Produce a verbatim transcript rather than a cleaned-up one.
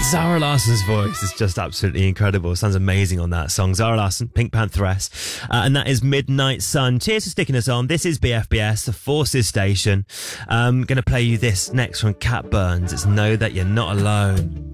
Zara Larsson's voice is just absolutely incredible. Sounds amazing on that song. Zara Larsson, Pink Pantheress. Uh, and that is Midnight Sun. Cheers for sticking us on. This is B F B S, the Forces Station. I'm um, going to play you this next from Cat Burns. It's Know That You're Not Alone.